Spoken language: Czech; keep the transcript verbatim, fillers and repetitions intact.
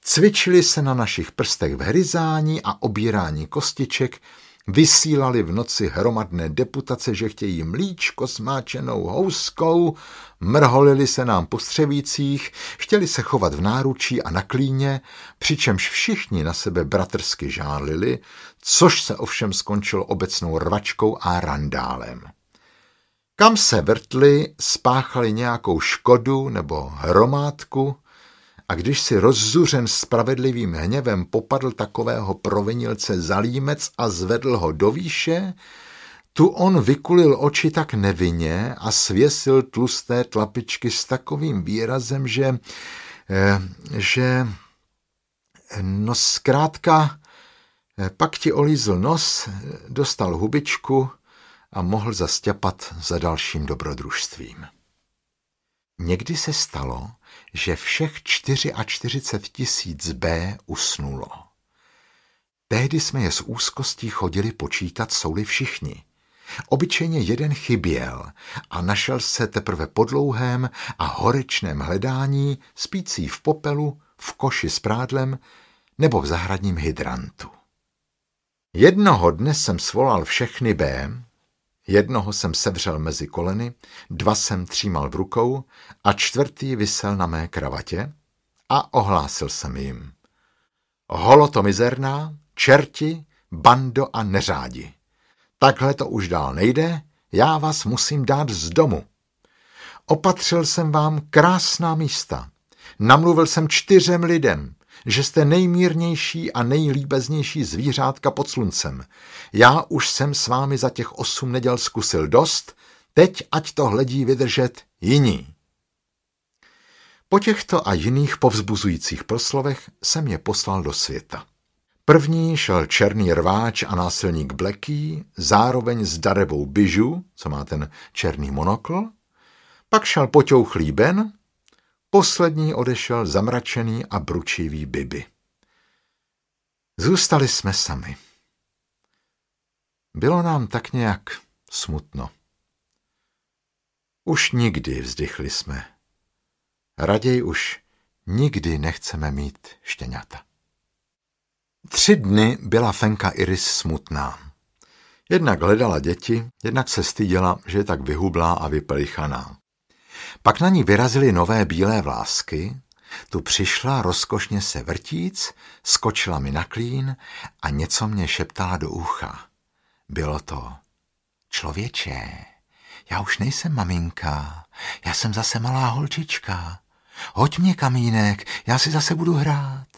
Cvičili se na našich prstech v hryzání a obírání kostiček, vysílali v noci hromadné deputace, že chtějí mlíčko s máčenou houskou, mrholili se nám po střevících, chtěli se chovat v náručí a na klíně, přičemž všichni na sebe bratrsky žálili, což se ovšem skončilo obecnou rvačkou a randálem. Kam se vrtli, spáchali nějakou škodu nebo hromádku, a když si rozzuřen spravedlivým hněvem popadl takového provinilce za límec a zvedl ho do výše, tu on vykulil oči tak nevinně a svěsil tlusté tlapičky s takovým výrazem, že, že no zkrátka pak ti olízl nos, dostal hubičku a mohl zasťapat za dalším dobrodružstvím. Někdy se stalo, že všech čtyřicet čtyři tisíc B usnulo. Tehdy jsme je s úzkostí chodili počítat, jsou-li všichni. Obyčejně jeden chyběl a našel se teprve po dlouhém a horečném hledání spící v popelu, v koši s prádlem nebo v zahradním hydrantu. Jednoho dne jsem svolal všechny B, jednoho jsem sevřel mezi koleny, dva jsem třímal v rukou a čtvrtý visel na mé kravatě a ohlásil jsem jim. Holoto mizerná, čerti, bando a neřádi. Takhle to už dál nejde, já vás musím dát z domu. Opatřil jsem vám krásná místa. Namluvil jsem čtyřem lidem, že jste nejmírnější a nejlíbeznější zvířátka pod sluncem. Já už jsem s vámi za těch osm neděl zkusil dost, teď ať to hledí vydržet jiní. Po těchto a jiných povzbuzujících proslovech jsem je poslal do světa. První šel černý rváč a násilník Blacky, zároveň s Darevou Bižu, co má ten černý monokl, pak šel poťouchlý Ben, poslední odešel zamračený a bručivý Bibi. Zůstali jsme sami. Bylo nám tak nějak smutno. Už nikdy, vzdychli jsme. Raději už nikdy nechceme mít štěňata. Tři dny byla Fenka Iris smutná. Jednak hledala děti, jednak se styděla, že je tak vyhublá a vypelichaná. Pak na ní vyrazily nové bílé vlásky, tu přišla rozkošně se vrtíc, skočila mi na klín a něco mě šeptala do ucha. Bylo to: člověče, já už nejsem maminka, já jsem zase malá holčička. Hoď mě kamínek, já si zase budu hrát.